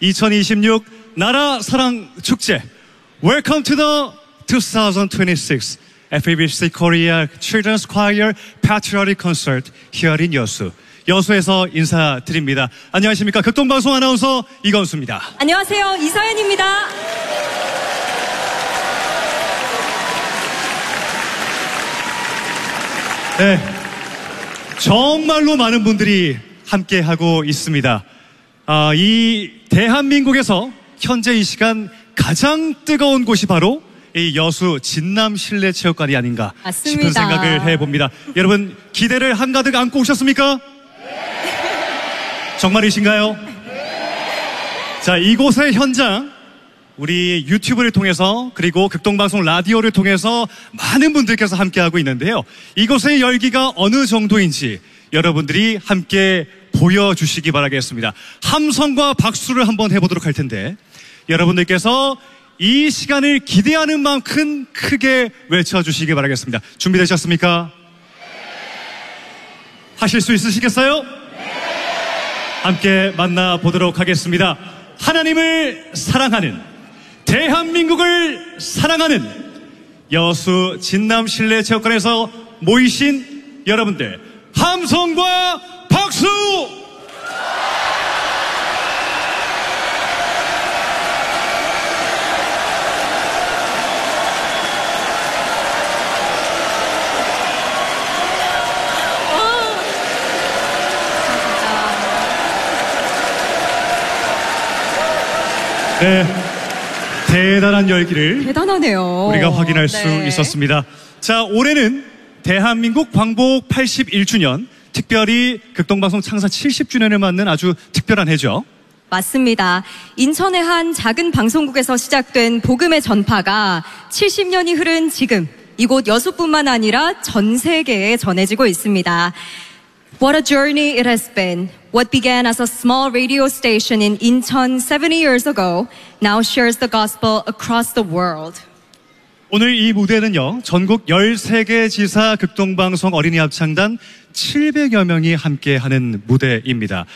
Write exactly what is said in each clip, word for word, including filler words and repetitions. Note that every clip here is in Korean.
이천이십육 나라 사랑 축제. Welcome to the twenty twenty-six 에프이비씨 Korea Children's Choir Patriotic Concert here in 여수. 여수에서 인사드립니다. 안녕하십니까. 극동방송 아나운서 이건수입니다. 안녕하세요. 이서연입니다. 네, 정말로 많은 분들이 함께하고 있습니다. 아, 이 대한민국에서 현재 이 시간 가장 뜨거운 곳이 바로 이 여수 진남 실내체육관이 아닌가 맞습니다. 싶은 생각을 해봅니다. 여러분 기대를 한가득 안고 오셨습니까? 정말이신가요? 자, 이곳의 현장 우리 유튜브를 통해서 그리고 극동방송 라디오를 통해서 많은 분들께서 함께하고 있는데요. 이곳의 열기가 어느 정도인지 여러분들이 함께 보여주시기 바라겠습니다. 함성과 박수를 한번 해보도록 할 텐데 여러분들께서 이 시간을 기대하는 만큼 크게 외쳐주시기 바라겠습니다. 준비되셨습니까? 하실 수 있으시겠어요? 함께 만나보도록 하겠습니다. 하나님을 사랑하는, 대한민국을 사랑하는 여수 진남 실내체육관에서 모이신 여러분들, 함성과 박수! 네, 대단한 열기를 대단하네요. 우리가 확인할 수 네. 있었습니다. 자, 올해는 대한민국 광복 팔십일 주년, 특별히 극동방송 창사 칠십 주년을 맞는 아주 특별한 해죠. 맞습니다. 인천의 한 작은 방송국에서 시작된 복음의 전파가 칠십 년이 흐른 지금 이곳 여수뿐만 아니라 전 세계에 전해지고 있습니다. What a journey it has been. What began as a small radio station in Incheon seventy years ago now shares the gospel across the world. 오늘 이 무대는요, 전국 열세 개 지사 극동방송 어린이 합창단 칠백여 명이 함께하는 무대입니다.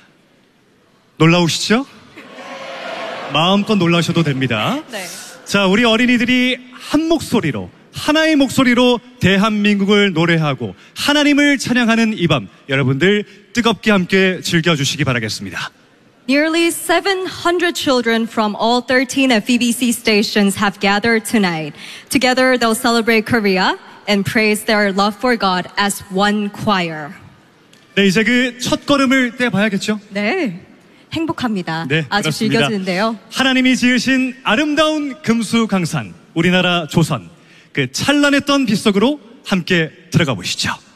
놀라우시죠? 마음껏 놀라셔도 됩니다. 네. 자, 우리 어린이들이 한 목소리로, 하나의 목소리로 대한민국을 노래하고 하나님을 찬양하는 이 밤, 여러분들 뜨겁게 함께 즐겨주시기 바라겠습니다. Nearly seven hundred children from all thirteen 에프이비씨 stations have gathered tonight. Together they'll celebrate Korea and praise their love for God as one choir. 네, 이제 그 첫 걸음을 떼봐야겠죠? 네, 행복합니다. 네, 아주 그렇습니다. 즐겨지는데요. 하나님이 지으신 아름다운 금수강산, 우리나라 조선, 그 찬란했던 빛 속으로 함께 들어가 보시죠.